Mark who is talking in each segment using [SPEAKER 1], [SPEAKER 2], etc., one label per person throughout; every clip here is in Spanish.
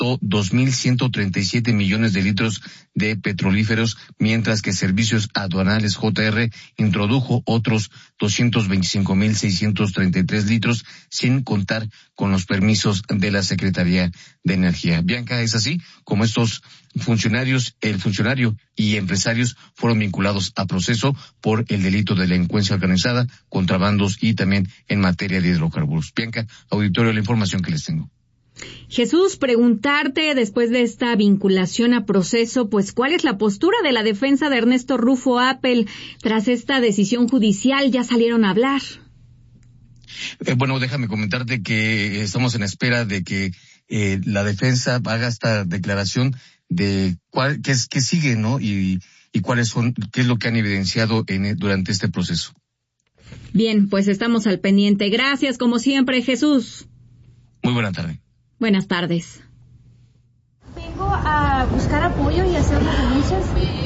[SPEAKER 1] captó 2.137 millones de litros de petrolíferos, mientras que Servicios Aduanales JR introdujo otros 225.633 litros, sin contar con los permisos de la Secretaría de Energía. Bianca, ¿es así como estos funcionarios, el funcionario y empresarios fueron vinculados a proceso por el delito de delincuencia organizada, contrabandos y también en materia de hidrocarburos? Bianca, auditorio, la información que les tengo.
[SPEAKER 2] Jesús, preguntarte, después de esta vinculación a proceso, pues, ¿cuál es la postura de la defensa de Ernesto Rufo Appel tras esta decisión judicial? ¿Ya salieron a hablar?
[SPEAKER 1] Bueno, déjame comentarte que estamos en espera de que la defensa haga esta declaración de qué sigue, ¿no? Y qué es lo que han evidenciado durante este proceso.
[SPEAKER 2] Bien, pues estamos al pendiente. Gracias, como siempre, Jesús.
[SPEAKER 1] Muy buena tarde.
[SPEAKER 2] Buenas tardes.
[SPEAKER 3] Vengo a buscar apoyo y hacer unas denuncias.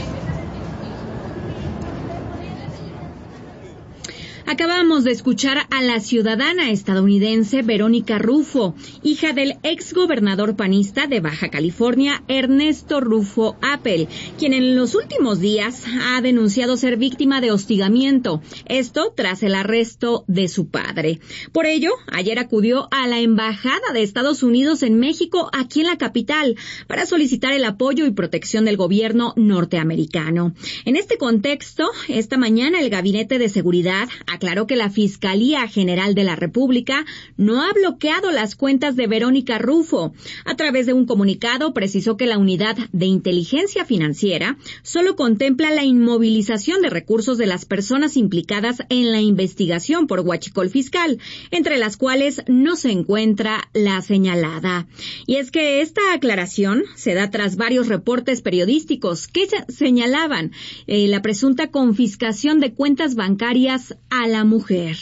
[SPEAKER 2] Acabamos de escuchar a la ciudadana estadounidense Verónica Rufo, hija del exgobernador panista de Baja California, Ernesto Rufo Appel, quien en los últimos días ha denunciado ser víctima de hostigamiento, esto tras el arresto de su padre. Por ello, ayer acudió a la Embajada de Estados Unidos en México, aquí en la capital, para solicitar el apoyo y protección del gobierno norteamericano. En este contexto, esta mañana el Gabinete de Seguridad aclaró que la Fiscalía General de la República no ha bloqueado las cuentas de Verónica Rufo. A través de un comunicado precisó que la Unidad de Inteligencia Financiera solo contempla la inmovilización de recursos de las personas implicadas en la investigación por huachicol fiscal, entre las cuales no se encuentra la señalada. Y es que esta aclaración se da tras varios reportes periodísticos que señalaban la presunta confiscación de cuentas bancarias a la mujer.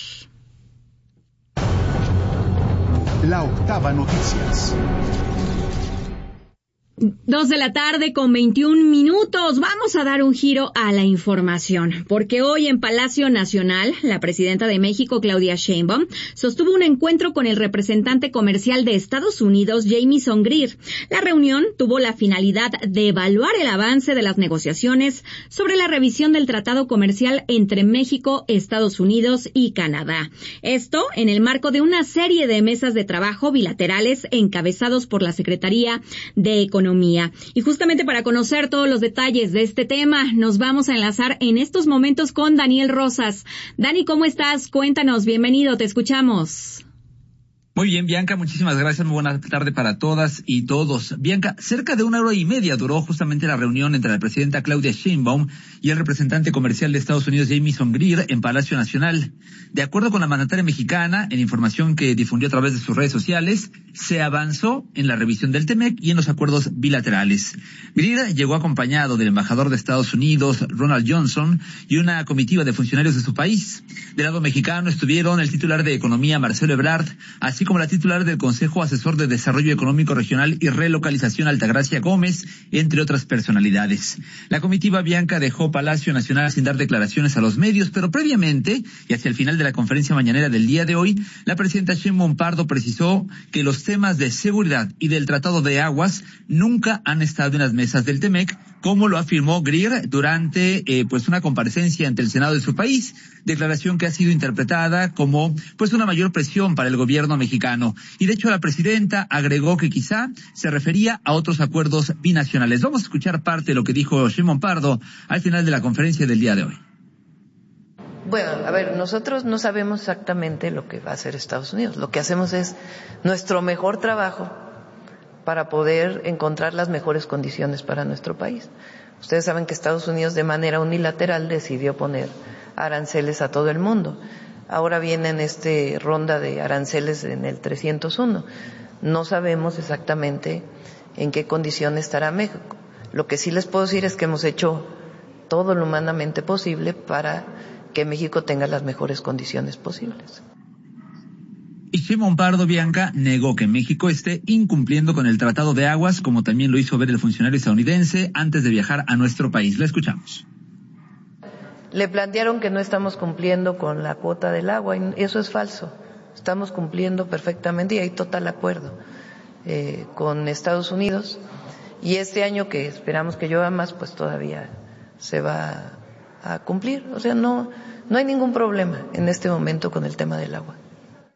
[SPEAKER 4] La Octava Noticias.
[SPEAKER 2] 2:21 p.m. Vamos a dar un giro a la información, porque hoy en Palacio Nacional, la presidenta de México, Claudia Sheinbaum, sostuvo un encuentro con el representante comercial de Estados Unidos, Jamieson Greer. La reunión tuvo la finalidad de evaluar el avance de las negociaciones sobre la revisión del tratado comercial entre México, Estados Unidos y Canadá. Esto en el marco de una serie de mesas de trabajo bilaterales encabezados por la Secretaría de Economía. Y justamente para conocer todos los detalles de este tema, nos vamos a enlazar en estos momentos con Daniel Rosas. Dani, ¿cómo estás? Cuéntanos, bienvenido, te escuchamos.
[SPEAKER 5] Muy bien, Bianca, muchísimas gracias, muy buena tarde para todas y todos. Bianca, cerca de 1 hora y media duró justamente la reunión entre la presidenta Claudia Sheinbaum y el representante comercial de Estados Unidos, Jamieson Greer, en Palacio Nacional. De acuerdo con la mandataria mexicana, en información que difundió a través de sus redes sociales, se avanzó en la revisión del TEMEC y en los acuerdos bilaterales. Greer llegó acompañado del embajador de Estados Unidos, Ronald Johnson, y una comitiva de funcionarios de su país. Del lado mexicano estuvieron el titular de Economía, Marcelo Ebrard, así como la titular del Consejo Asesor de Desarrollo Económico Regional y Relocalización, Altagracia Gómez, entre otras personalidades. La comitiva, Bianca, dejó Palacio Nacional sin dar declaraciones a los medios, pero previamente, y hacia el final de la conferencia mañanera del día de hoy, la presidenta Sheinbaum Pardo precisó que los temas de seguridad y del Tratado de Aguas nunca han estado en las mesas del TEMEC, como lo afirmó Greer durante una comparecencia ante el Senado de su país, declaración que ha sido interpretada como una mayor presión para el gobierno mexicano. Y de hecho la presidenta agregó que quizá se refería a otros acuerdos binacionales. Vamos a escuchar parte de lo que dijo Sheinbaum Pardo al final de la conferencia del día de hoy.
[SPEAKER 6] Bueno, a ver, nosotros no sabemos exactamente lo que va a hacer Estados Unidos. Lo que hacemos es nuestro mejor trabajo para poder encontrar las mejores condiciones para nuestro país. Ustedes saben que Estados Unidos de manera unilateral decidió poner aranceles a todo el mundo. Ahora viene en ronda de aranceles en el 301. No sabemos exactamente en qué condición estará México. Lo que sí les puedo decir es que hemos hecho todo lo humanamente posible para que México tenga las mejores condiciones posibles.
[SPEAKER 5] Y Sheinbaum Pardo, Bianca, negó que México esté incumpliendo con el Tratado de Aguas, como también lo hizo ver el funcionario estadounidense antes de viajar a nuestro país. La escuchamos.
[SPEAKER 6] Le plantearon que no estamos cumpliendo con la cuota del agua, y eso es falso. Estamos cumpliendo perfectamente y hay total acuerdo. con Estados Unidos, y este año que esperamos que llueva más, pues todavía se va a cumplir. O sea, no hay ningún problema en este momento con el tema del agua.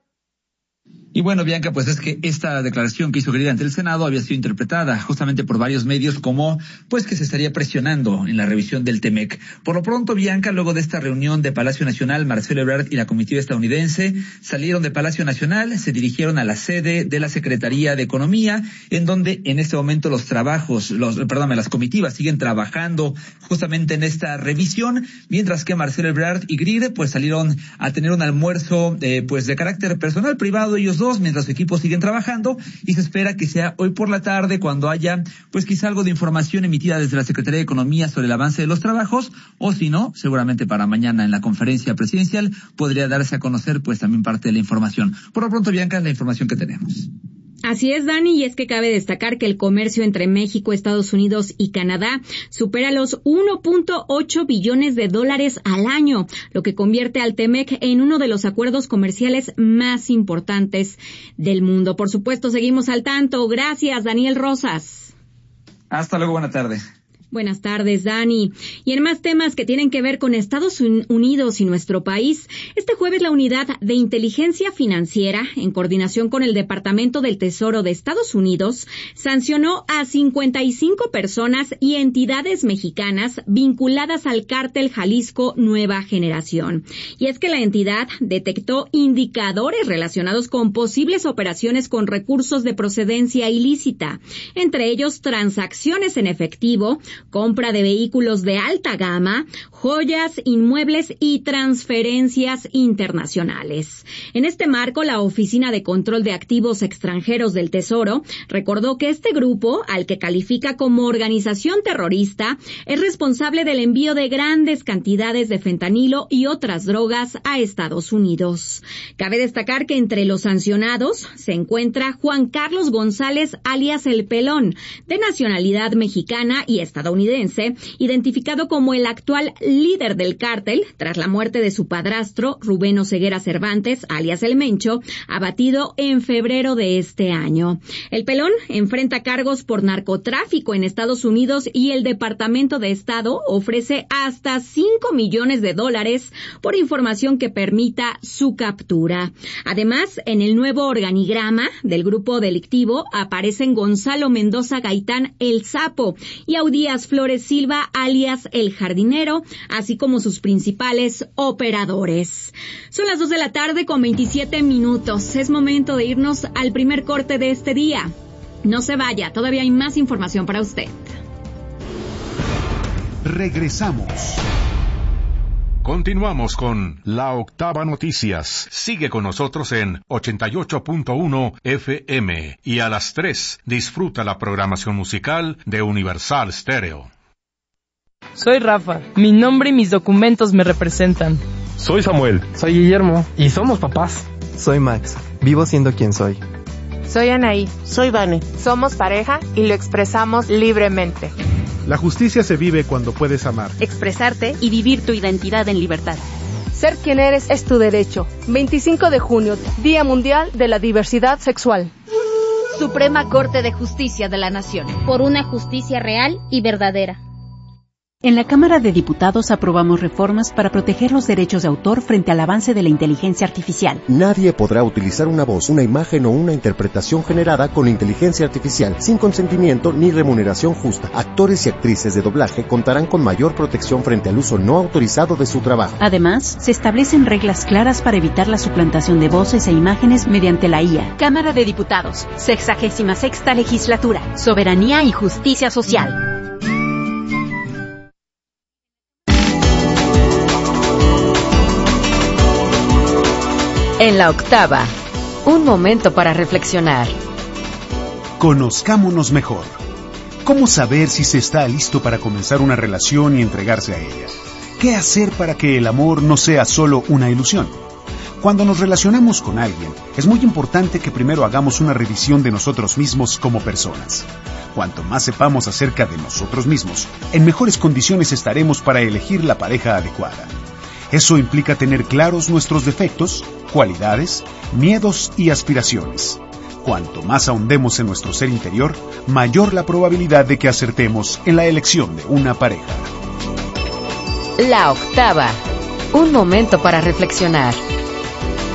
[SPEAKER 5] Y bueno, Bianca, pues es que esta declaración que hizo Grill ante el Senado había sido interpretada justamente por varios medios como pues que se estaría presionando en la revisión del TEMEC. Por lo pronto, Bianca, luego de esta reunión de Palacio Nacional, Marcelo Ebrard y la comitiva estadounidense salieron de Palacio Nacional, se dirigieron a la sede de la Secretaría de Economía, en donde en este momento las comitivas siguen trabajando justamente en esta revisión, mientras que Marcelo Ebrard y Grill pues salieron a tener un almuerzo pues de carácter personal, privado, ellos dos, mientras su equipo siguen trabajando, y se espera que sea hoy por la tarde cuando haya pues quizá algo de información emitida desde la Secretaría de Economía sobre el avance de los trabajos, o si no, seguramente para mañana en la conferencia presidencial podría darse a conocer pues también parte de la información. Por lo pronto, Bianca, es la información que tenemos.
[SPEAKER 2] Así es, Dani, y es que cabe destacar que el comercio entre México, Estados Unidos y Canadá supera los 1.8 billones de dólares al año, lo que convierte al TEMEC en uno de los acuerdos comerciales más importantes del mundo. Por supuesto, seguimos al tanto. Gracias, Daniel Rosas.
[SPEAKER 5] Hasta luego, buena tarde.
[SPEAKER 2] Buenas tardes, Dani. Y en más temas que tienen que ver con Estados Unidos y nuestro país, este jueves la Unidad de Inteligencia Financiera, en coordinación con el Departamento del Tesoro de Estados Unidos, sancionó a 55 personas y entidades mexicanas vinculadas al cártel Jalisco Nueva Generación. Y es que la entidad detectó indicadores relacionados con posibles operaciones con recursos de procedencia ilícita, entre ellos transacciones en efectivo, compra de vehículos de alta gama, joyas, inmuebles y transferencias internacionales. En este marco, la Oficina de Control de Activos Extranjeros del Tesoro recordó que este grupo, al que califica como organización terrorista, es responsable del envío de grandes cantidades de fentanilo y otras drogas a Estados Unidos. Cabe destacar que entre los sancionados se encuentra Juan Carlos González, alias El Pelón, de nacionalidad mexicana y estadounidense, identificado como el actual líder del cártel tras la muerte de su padrastro, Rubén Oseguera Cervantes, alias El Mencho, abatido en febrero de este año. El Pelón enfrenta cargos por narcotráfico en Estados Unidos y el Departamento de Estado ofrece hasta $5 millones por información que permita su captura. Además, en el nuevo organigrama del grupo delictivo aparecen Gonzalo Mendoza Gaitán, El Sapo, y Audías Flores Silva, alias El Jardinero, así como sus principales operadores. Son las 2:27 p.m. Es momento de irnos al primer corte de este día. No se vaya, todavía hay más información para usted.
[SPEAKER 4] Regresamos.
[SPEAKER 7] Continuamos con La Octava Noticias. Sigue con nosotros en 88.1 FM y a las 3 disfruta la programación musical de Universal Stereo.
[SPEAKER 8] Soy Rafa. Mi nombre y mis documentos me representan.
[SPEAKER 9] Soy Samuel.
[SPEAKER 10] Soy Guillermo. Y somos papás.
[SPEAKER 11] Soy Max. Vivo siendo quien soy.
[SPEAKER 12] Soy Anaí. Soy Vane. Somos pareja y lo expresamos libremente.
[SPEAKER 13] La justicia se vive cuando puedes amar,
[SPEAKER 14] expresarte y vivir tu identidad en libertad.
[SPEAKER 15] Ser quien eres es tu derecho. 25 de junio, Día Mundial de la Diversidad Sexual.
[SPEAKER 14] Suprema Corte de Justicia de la Nación.
[SPEAKER 16] Por una justicia real y verdadera.
[SPEAKER 17] En la Cámara de Diputados aprobamos reformas para proteger los derechos de autor frente al avance de la inteligencia artificial.
[SPEAKER 18] Nadie podrá utilizar una voz, una imagen o una interpretación generada con inteligencia artificial sin consentimiento ni remuneración justa. Actores y actrices de doblaje contarán con mayor protección frente al uso no autorizado de su trabajo.
[SPEAKER 17] Además, se establecen reglas claras para evitar la suplantación de voces e imágenes mediante la IA.
[SPEAKER 14] Cámara de Diputados, 66ª Legislatura. Soberanía y justicia social.
[SPEAKER 19] En la octava, un momento para reflexionar.
[SPEAKER 4] Conozcámonos mejor. ¿Cómo saber si se está listo para comenzar una relación y entregarse a ella? ¿Qué hacer para que el amor no sea solo una ilusión? Cuando nos relacionamos con alguien, es muy importante que primero hagamos una revisión de nosotros mismos como personas. Cuanto más sepamos acerca de nosotros mismos, en mejores condiciones estaremos para elegir la pareja adecuada. Eso implica tener claros nuestros defectos, cualidades, miedos y aspiraciones. Cuanto más ahondemos en nuestro ser interior, mayor la probabilidad de que acertemos en la elección de una pareja.
[SPEAKER 19] La octava. Un momento para reflexionar.